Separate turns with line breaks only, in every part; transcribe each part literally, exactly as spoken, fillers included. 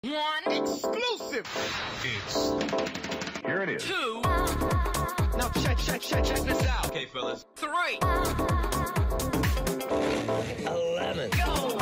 One exclusive.
It's here it is.
Two. Now check, check, check, check this out. Okay, fellas. Three. Eleven. Go.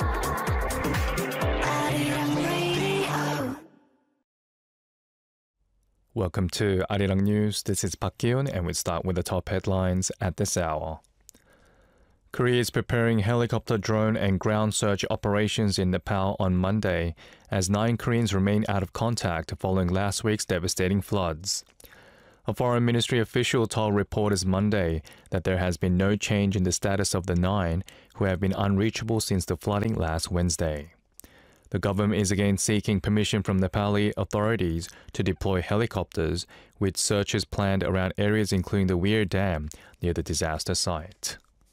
Welcome to Arirang News. This is Park Kyun, and we start with the top headlines at this hour. Korea is preparing helicopter, drone, and ground search operations in Nepal on Monday, as nine Koreans remain out of contact following last week's devastating floods. A foreign ministry official told reporters Monday that there has been no change in the status of the nine who have been unreachable since the flooding last Wednesday. The government is again seeking permission from Nepali authorities to deploy helicopters, with searches planned around areas including the Weir Dam near the disaster site.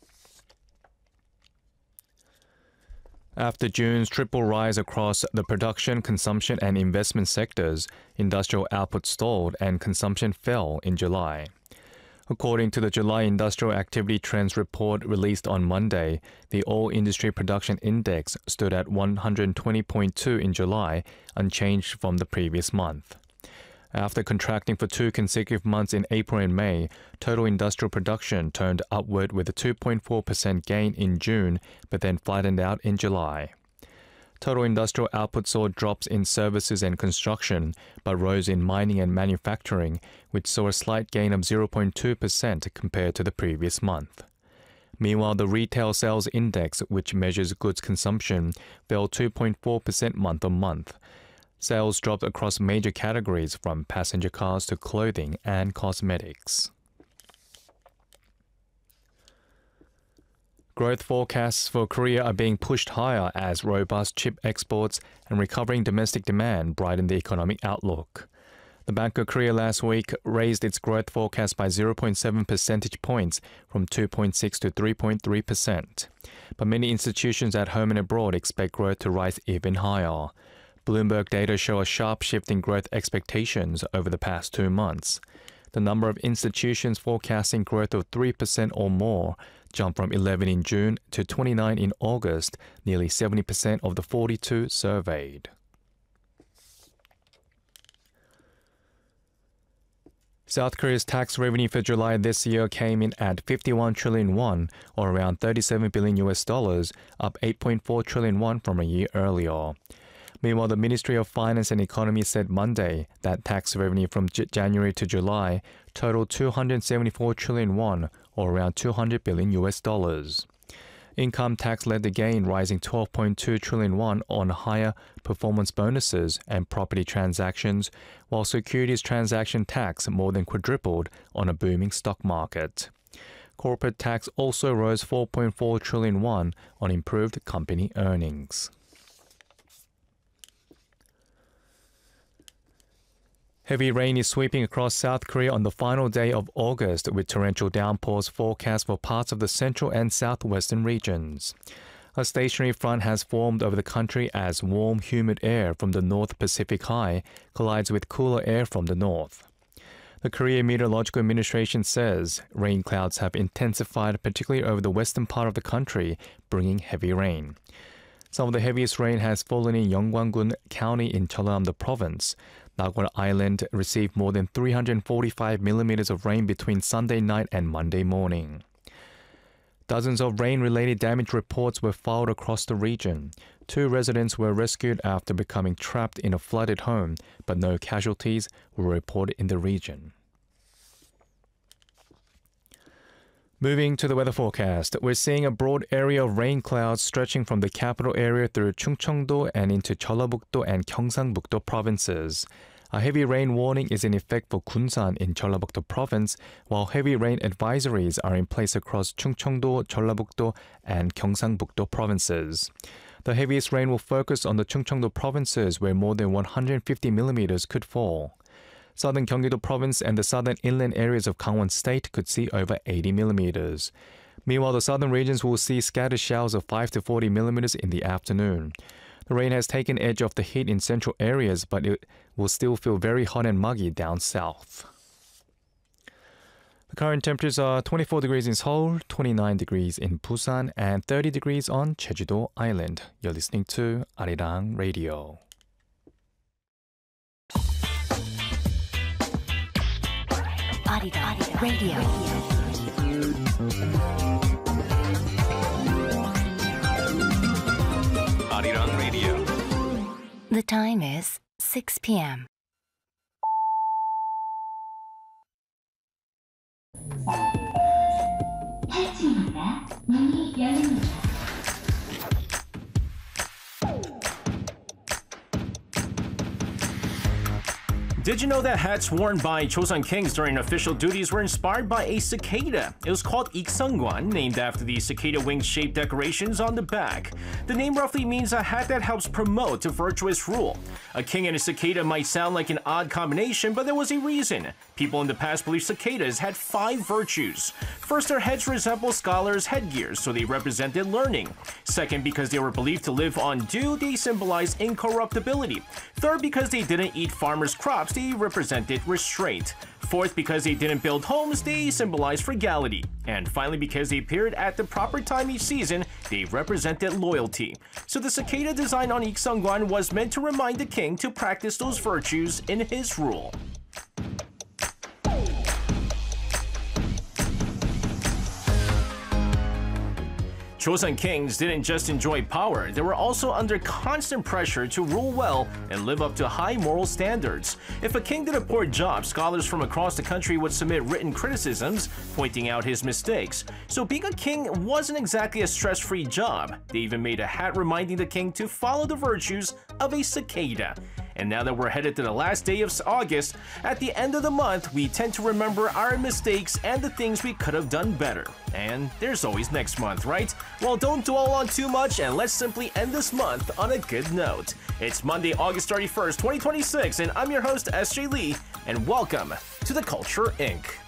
After June's triple rise across the production, consumption, and investment sectors, industrial output stalled and consumption fell in July. According to the July Industrial Activity Trends report released on Monday, the all-industry production index stood at one hundred twenty point two in July, unchanged from the previous month. After contracting for two consecutive months in April and May, total industrial production turned upward with a two point four percent gain in June, but then flattened out in July. Total industrial output saw drops in services and construction, but rose in mining and manufacturing, which saw a slight gain of zero point two percent compared to the previous month. Meanwhile, the retail sales index, which measures goods consumption, fell two point four percent month-on-month. Sales dropped across major categories from passenger cars to clothing and cosmetics. Growth forecasts for Korea are being pushed higher as robust chip exports and recovering domestic demand brighten the economic outlook. The Bank of Korea last week raised its growth forecast by zero point seven percentage points from two point six to three point three percent. But many institutions at home and abroad expect growth to rise even higher. Bloomberg data show a sharp shift in growth expectations over the past two months. The number of institutions forecasting growth of three percent or more jumped from eleven in June to twenty-nine in August, nearly seventy percent of the forty-two surveyed. South Korea's tax revenue for July this year came in at fifty-one trillion won, or around thirty-seven billion U S dollars, up eight point four trillion won from a year earlier. Meanwhile, the Ministry of Finance and Economy said Monday that tax revenue from J- January to July totaled two hundred seventy-four trillion won, or around two hundred billion U S dollars. Income tax led the gain, rising twelve point two trillion won on higher performance bonuses and property transactions, while securities transaction tax more than quadrupled on a booming stock market. Corporate tax also rose four point four trillion won on improved company earnings. Heavy rain is sweeping across South Korea on the final day of August, with torrential downpours forecast for parts of the central and southwestern regions. A stationary front has formed over the country as warm, humid air from the North Pacific High collides with cooler air from the north. The Korea Meteorological Administration says rain clouds have intensified, particularly over the western part of the country, bringing heavy rain. Some of the heaviest rain has fallen in Yeonggwang-gun County in Jeollam Province. Nagwon Island received more than three hundred forty-five millimeters of rain between Sunday night and Monday morning. Dozens of rain-related damage reports were filed across the region. Two residents were rescued after becoming trapped in a flooded home, but no casualties were reported in the region. Moving to the weather forecast, we're seeing a broad area of rain clouds stretching from the capital area through Chungcheongdo and into Jeollabuk-do and Gyeongsang-buk-do provinces. A heavy rain warning is in effect for Gunsan in Jeollabuk-do province, while heavy rain advisories are in place across Chungcheongdo, Jeollabuk-do, and Gyeongsang-buk-do provinces. The heaviest rain will focus on the Chungcheongdo provinces, where more than one hundred fifty millimeters could fall. Southern Gyeonggi-do province and the southern inland areas of Gangwon State could see over eighty millimeters. Meanwhile, the southern regions will see scattered showers of five to forty millimeters in the afternoon. The rain has taken edge off the heat in central areas, but it will still feel very hot and muggy down south. The current temperatures are twenty-four degrees in Seoul, twenty-nine degrees in Busan, and thirty degrees on Jeju-do Island. You're listening to Arirang Radio.
Arirang Radio.
Arirang Radio.
The time is six p m
탈출입니다. 문이 열립니다.
Did you know that hats worn by Joseon kings during official duties were inspired by a cicada? It was called ikseongwan, named after the cicada wing-shaped decorations on the back. The name roughly means a hat that helps promote a virtuous rule. A king and a cicada might sound like an odd combination, but there was a reason. People in the past believed cicadas had five virtues. First, their heads resemble scholars' headgears, so they represented learning. Second, because they were believed to live on dew, they symbolized incorruptibility. Third, because they didn't eat farmers' crops, they represented restraint. Fourth, because they didn't build homes, they symbolized frugality. And finally, because they appeared at the proper time each season, they represented loyalty. So the cicada design on ikseongwan was meant to remind the king to practice those virtues in his rule. Joseon kings didn't just enjoy power, they were also under constant pressure to rule well and live up to high moral standards. If a king did a poor job, scholars from across the country would submit written criticisms, pointing out his mistakes. So being a king wasn't exactly a stress-free job. They even made a hat reminding the king to follow the virtues of a cicada. And now that we're headed to the last day of August, at the end of the month, we tend to remember our mistakes and the things we could have done better. And there's always next month, right? Well, don't dwell on too much and let's simply end this month on a good note. It's Monday, August thirty-first, twenty twenty-six, and I'm your host, S J Lee, and welcome to The Culture Incorporated.